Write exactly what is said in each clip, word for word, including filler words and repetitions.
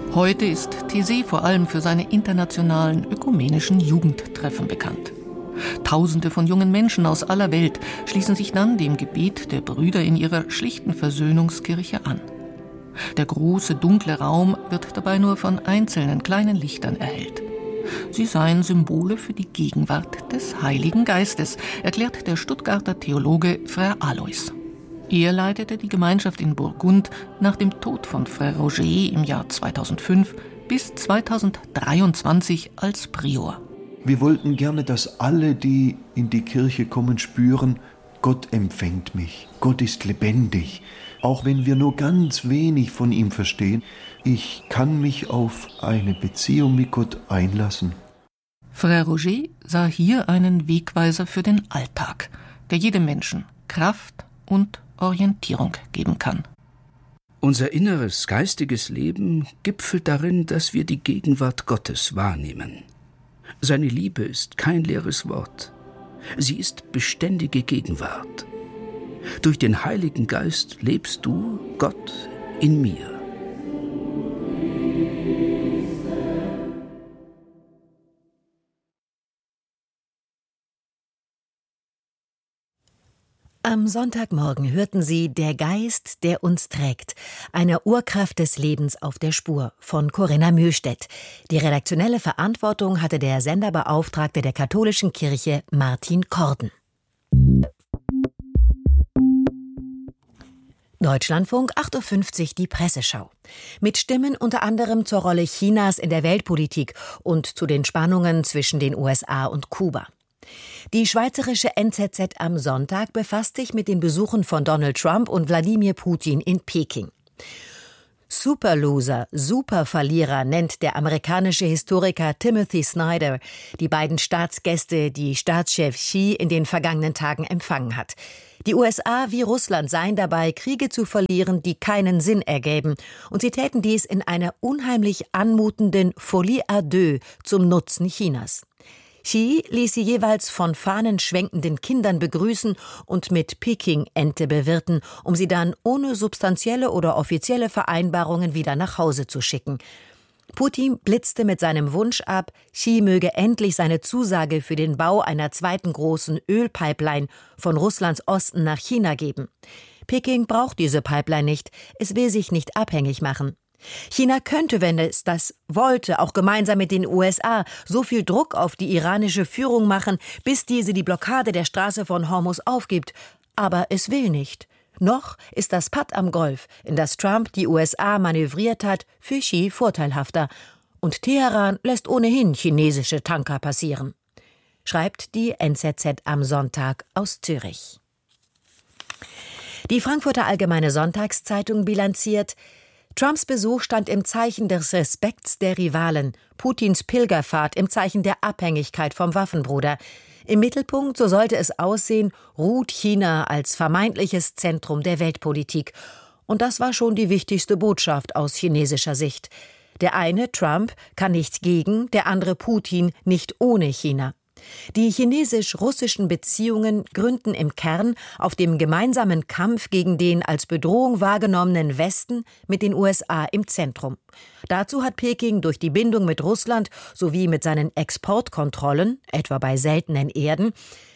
Heute ist Taizé vor allem für seine internationalen ökumenischen Jugendtreffen bekannt. Tausende von jungen Menschen aus aller Welt schließen sich dann dem Gebet der Brüder in ihrer schlichten Versöhnungskirche an. Der große, dunkle Raum wird dabei nur von einzelnen kleinen Lichtern erhellt. Sie seien Symbole für die Gegenwart des Heiligen Geistes, erklärt der Stuttgarter Theologe Frère Alois. Er leitete die Gemeinschaft in Burgund nach dem Tod von Frère Roger im Jahr zweitausendfünf bis zweitausenddreiundzwanzig als Prior. Wir wollten gerne, dass alle, die in die Kirche kommen, spüren, Gott empfängt mich, Gott ist lebendig. Auch wenn wir nur ganz wenig von ihm verstehen, ich kann mich auf eine Beziehung mit Gott einlassen. Frère Roger sah hier einen Wegweiser für den Alltag, der jedem Menschen Kraft und Orientierung geben kann. Unser inneres geistiges Leben gipfelt darin, dass wir die Gegenwart Gottes wahrnehmen. Seine Liebe ist kein leeres Wort. Sie ist beständige Gegenwart. Durch den Heiligen Geist lebst du, Gott, in mir. Am Sonntagmorgen hörten Sie »Der Geist, der uns trägt«, eine Urkraft des Lebens auf der Spur von Corinna Mühlstedt. Die redaktionelle Verantwortung hatte der Senderbeauftragte der katholischen Kirche Martin Korden. Deutschlandfunk, acht Uhr fünfzig, die Presseschau. Mit Stimmen unter anderem zur Rolle Chinas in der Weltpolitik und zu den Spannungen zwischen den U S A und Kuba. Die schweizerische N Z Z am Sonntag befasst sich mit den Besuchen von Donald Trump und Wladimir Putin in Peking. Superloser, Superverlierer nennt der amerikanische Historiker Timothy Snyder die beiden Staatsgäste, die Staatschef Xi in den vergangenen Tagen empfangen hat. Die U S A wie Russland seien dabei, Kriege zu verlieren, die keinen Sinn ergäben, und sie täten dies in einer unheimlich anmutenden Folie à deux zum Nutzen Chinas. Xi ließ sie jeweils von fahnenschwenkenden Kindern begrüßen und mit Peking-Ente bewirten, um sie dann ohne substanzielle oder offizielle Vereinbarungen wieder nach Hause zu schicken. Putin blitzte mit seinem Wunsch ab, Xi möge endlich seine Zusage für den Bau einer zweiten großen Ölpipeline von Russlands Osten nach China geben. Peking braucht diese Pipeline nicht, es will sich nicht abhängig machen. China könnte, wenn es das wollte, auch gemeinsam mit den U S A so viel Druck auf die iranische Führung machen, bis diese die Blockade der Straße von Hormuz aufgibt. Aber es will nicht. Noch ist das Pad am Golf, in das Trump die U S A manövriert hat, für Xi vorteilhafter. Und Teheran lässt ohnehin chinesische Tanker passieren. Schreibt die N Z Z am Sonntag aus Zürich. Die Frankfurter Allgemeine Sonntagszeitung bilanziert: Trumps Besuch stand im Zeichen des Respekts der Rivalen, Putins Pilgerfahrt im Zeichen der Abhängigkeit vom Waffenbruder. Im Mittelpunkt, so sollte es aussehen, ruht China als vermeintliches Zentrum der Weltpolitik. Und das war schon die wichtigste Botschaft aus chinesischer Sicht. Der eine, Trump, kann nicht gegen, der andere, Putin, nicht ohne China. Die chinesisch-russischen Beziehungen gründen im Kern auf dem gemeinsamen Kampf gegen den als Bedrohung wahrgenommenen Westen mit den U S A im Zentrum. Dazu hat Peking durch die Bindung mit Russland sowie mit seinen Exportkontrollen, etwa bei seltenen Erden,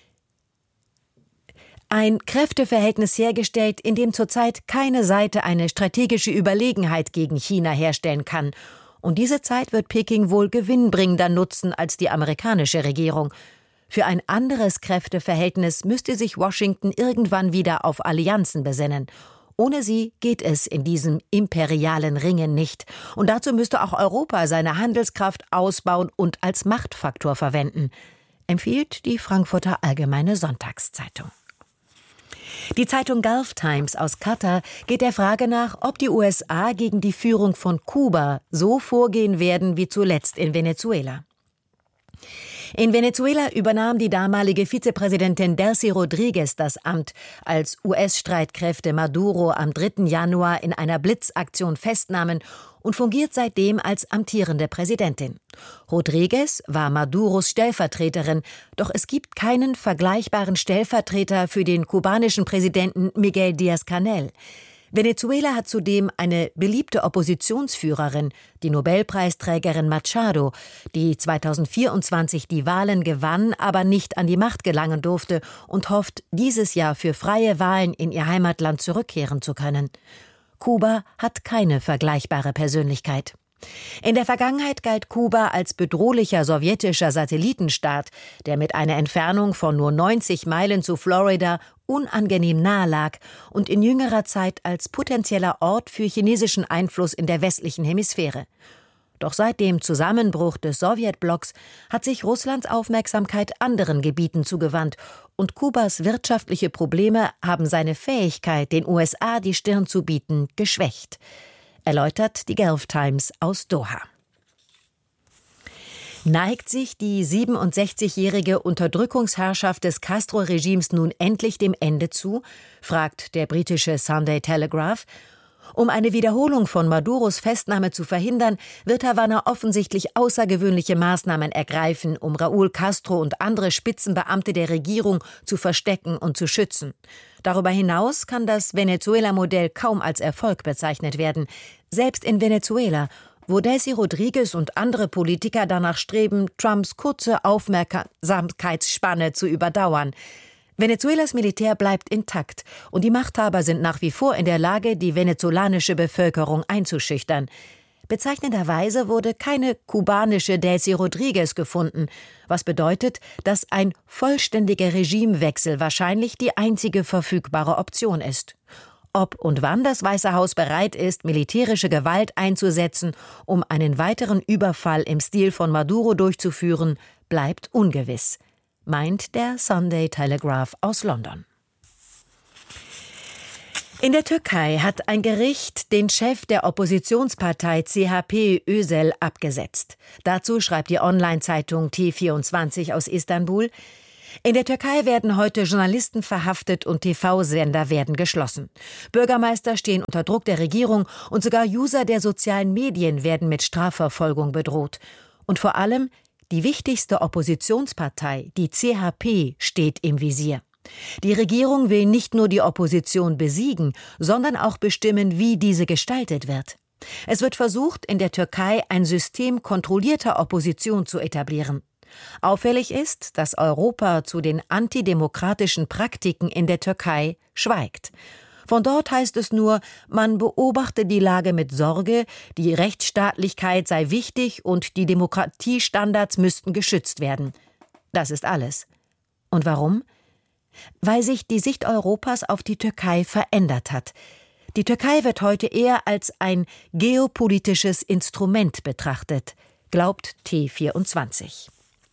ein Kräfteverhältnis hergestellt, in dem zurzeit keine Seite eine strategische Überlegenheit gegen China herstellen kann. Und diese Zeit wird Peking wohl gewinnbringender nutzen als die amerikanische Regierung. Für ein anderes Kräfteverhältnis müsste sich Washington irgendwann wieder auf Allianzen besinnen. Ohne sie geht es in diesem imperialen Ringen nicht. Und dazu müsste auch Europa seine Handelskraft ausbauen und als Machtfaktor verwenden, empfiehlt die Frankfurter Allgemeine Sonntagszeitung. Die Zeitung Gulf Times aus Katar geht der Frage nach, ob die U S A gegen die Führung von Kuba so vorgehen werden wie zuletzt in Venezuela. In Venezuela übernahm die damalige Vizepräsidentin Delcy Rodriguez das Amt, als U S-Streitkräfte Maduro am dritten Januar in einer Blitzaktion festnahmen, und fungiert seitdem als amtierende Präsidentin. Rodriguez war Maduros Stellvertreterin, doch es gibt keinen vergleichbaren Stellvertreter für den kubanischen Präsidenten Miguel Díaz-Canel. Venezuela hat zudem eine beliebte Oppositionsführerin, die Nobelpreisträgerin Machado, die zweitausendvierundzwanzig die Wahlen gewann, aber nicht an die Macht gelangen durfte und hofft, dieses Jahr für freie Wahlen in ihr Heimatland zurückkehren zu können. Kuba hat keine vergleichbare Persönlichkeit. In der Vergangenheit galt Kuba als bedrohlicher sowjetischer Satellitenstaat, der mit einer Entfernung von nur neunzig Meilen zu Florida unangenehm nahe lag und in jüngerer Zeit als potenzieller Ort für chinesischen Einfluss in der westlichen Hemisphäre. Doch seit dem Zusammenbruch des Sowjetblocks hat sich Russlands Aufmerksamkeit anderen Gebieten zugewandt und Kubas wirtschaftliche Probleme haben seine Fähigkeit, den U S A die Stirn zu bieten, geschwächt. Erläutert die Gulf Times aus Doha. Neigt sich die siebenundsechzigjährige Unterdrückungsherrschaft des Castro-Regimes nun endlich dem Ende zu, fragt der britische Sunday Telegraph. Um eine Wiederholung von Maduros Festnahme zu verhindern, wird Havanna offensichtlich außergewöhnliche Maßnahmen ergreifen, um Raúl Castro und andere Spitzenbeamte der Regierung zu verstecken und zu schützen. Darüber hinaus kann das Venezuela-Modell kaum als Erfolg bezeichnet werden. Selbst in Venezuela, wo Delcy Rodriguez und andere Politiker danach streben, Trumps kurze Aufmerksamkeitsspanne zu überdauern. Venezuelas Militär bleibt intakt und die Machthaber sind nach wie vor in der Lage, die venezolanische Bevölkerung einzuschüchtern. Bezeichnenderweise wurde keine kubanische Delcy Rodriguez gefunden, was bedeutet, dass ein vollständiger Regimewechsel wahrscheinlich die einzige verfügbare Option ist. Ob und wann das Weiße Haus bereit ist, militärische Gewalt einzusetzen, um einen weiteren Überfall im Stil von Maduro durchzuführen, bleibt ungewiss, meint der Sunday Telegraph aus London. In der Türkei hat ein Gericht den Chef der Oppositionspartei C H P Özel abgesetzt. Dazu schreibt die Online-Zeitung T vierundzwanzig aus Istanbul: In der Türkei werden heute Journalisten verhaftet und T V-Sender werden geschlossen. Bürgermeister stehen unter Druck der Regierung und sogar User der sozialen Medien werden mit Strafverfolgung bedroht. Und vor allem die wichtigste Oppositionspartei, die C H P, steht im Visier. Die Regierung will nicht nur die Opposition besiegen, sondern auch bestimmen, wie diese gestaltet wird. Es wird versucht, in der Türkei ein System kontrollierter Opposition zu etablieren. Auffällig ist, dass Europa zu den antidemokratischen Praktiken in der Türkei schweigt. Von dort heißt es nur, man beobachte die Lage mit Sorge, die Rechtsstaatlichkeit sei wichtig und die Demokratiestandards müssten geschützt werden. Das ist alles. Und warum? Weil sich die Sicht Europas auf die Türkei verändert hat. Die Türkei wird heute eher als ein geopolitisches Instrument betrachtet, glaubt T vierundzwanzig.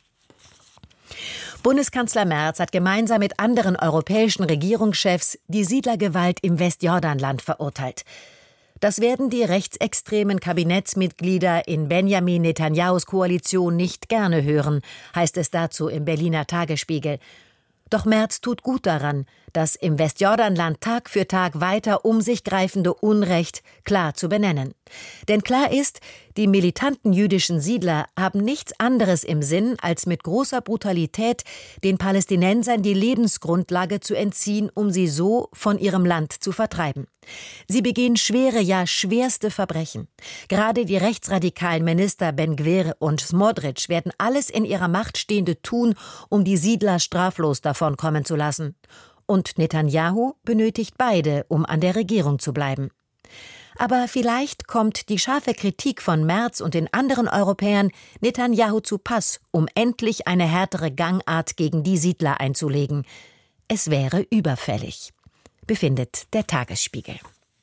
Bundeskanzler Merz hat gemeinsam mit anderen europäischen Regierungschefs die Siedlergewalt im Westjordanland verurteilt. Das werden die rechtsextremen Kabinettsmitglieder in Benjamin Netanyahus Koalition nicht gerne hören, heißt es dazu im Berliner Tagesspiegel. Doch Merz tut gut daran, das im Westjordanland Tag für Tag weiter um sich greifende Unrecht klar zu benennen. Denn klar ist, die militanten jüdischen Siedler haben nichts anderes im Sinn, als mit großer Brutalität den Palästinensern die Lebensgrundlage zu entziehen, um sie so von ihrem Land zu vertreiben. Sie begehen schwere, ja schwerste Verbrechen. Gerade die rechtsradikalen Minister Ben-Gvir und Smodric werden alles in ihrer Macht Stehende tun, um die Siedler straflos davonkommen zu lassen. Und Netanyahu benötigt beide, um an der Regierung zu bleiben. Aber vielleicht kommt die scharfe Kritik von Merz und den anderen Europäern Netanyahu zu Pass, um endlich eine härtere Gangart gegen die Siedler einzulegen. Es wäre überfällig, befindet der Tagesspiegel.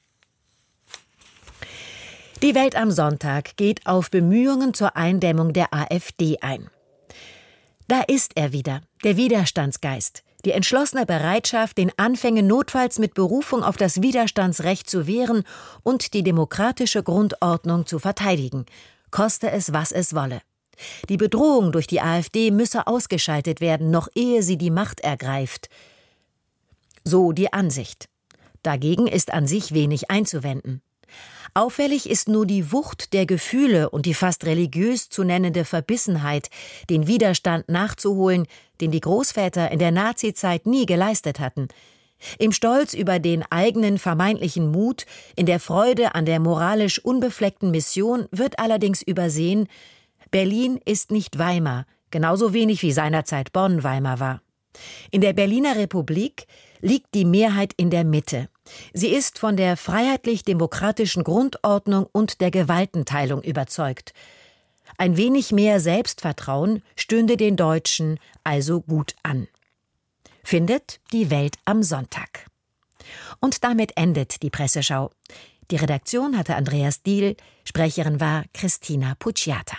Die Welt am Sonntag geht auf Bemühungen zur Eindämmung der AfD ein. Da ist er wieder, der Widerstandsgeist. Die entschlossene Bereitschaft, den Anfängen notfalls mit Berufung auf das Widerstandsrecht zu wehren und die demokratische Grundordnung zu verteidigen, koste es, was es wolle. Die Bedrohung durch die AfD müsse ausgeschaltet werden, noch ehe sie die Macht ergreift. So die Ansicht. Dagegen ist an sich wenig einzuwenden. Auffällig ist nur die Wucht der Gefühle und die fast religiös zu nennende Verbissenheit, den Widerstand nachzuholen, den die Großväter in der Nazizeit nie geleistet hatten. Im Stolz über den eigenen vermeintlichen Mut, in der Freude an der moralisch unbefleckten Mission wird allerdings übersehen, Berlin ist nicht Weimar, genauso wenig wie seinerzeit Bonn Weimar war. In der Berliner Republik liegt die Mehrheit in der Mitte. Sie ist von der freiheitlich-demokratischen Grundordnung und der Gewaltenteilung überzeugt. Ein wenig mehr Selbstvertrauen stünde den Deutschen also gut an. Findet die Welt am Sonntag. Und damit endet die Presseschau. Die Redaktion hatte Andreas Diehl, Sprecherin war Christina Pucciata.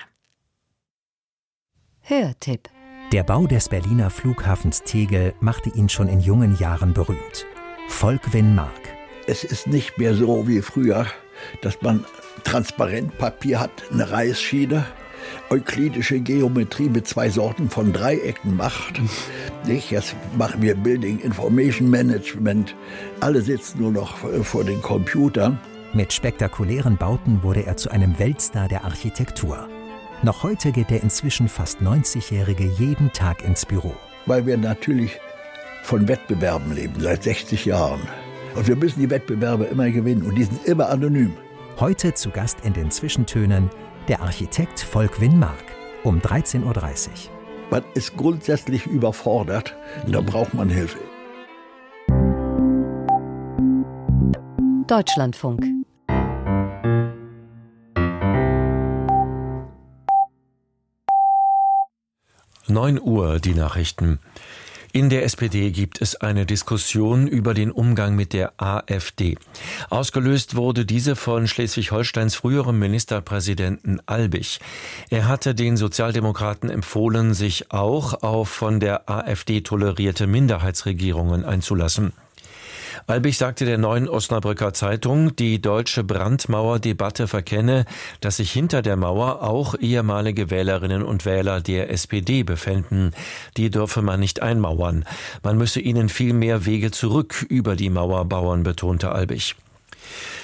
Hörtipp. Der Bau des Berliner Flughafens Tegel machte ihn schon in jungen Jahren berühmt. Volkwin Mark. Es ist nicht mehr so wie früher, dass man Transparentpapier hat, eine Reißschiene, euklidische Geometrie mit zwei Sorten von Dreiecken macht. Nicht? Jetzt machen wir Building Information Management. Alle sitzen nur noch vor den Computern. Mit spektakulären Bauten wurde er zu einem Weltstar der Architektur. Noch heute geht der inzwischen fast neunzigjährige jeden Tag ins Büro. Weil wir natürlich von Wettbewerben leben, seit sechzig Jahren. Und wir müssen die Wettbewerbe immer gewinnen und die sind immer anonym. Heute zu Gast in den Zwischentönen der Architekt Volkwin Mark um dreizehn Uhr dreißig. Man ist grundsätzlich überfordert, da braucht man Hilfe. Deutschlandfunk. neun Uhr, die Nachrichten. In der S P D gibt es eine Diskussion über den Umgang mit der AfD. Ausgelöst wurde diese von Schleswig-Holsteins früherem Ministerpräsidenten Albig. Er hatte den Sozialdemokraten empfohlen, sich auch auf von der AfD tolerierte Minderheitsregierungen einzulassen. Albig sagte der Neuen Osnabrücker Zeitung, die deutsche Brandmauerdebatte verkenne, dass sich hinter der Mauer auch ehemalige Wählerinnen und Wähler der S P D befänden. Die dürfe man nicht einmauern. Man müsse ihnen viel mehr Wege zurück über die Mauer bauen, betonte Albig.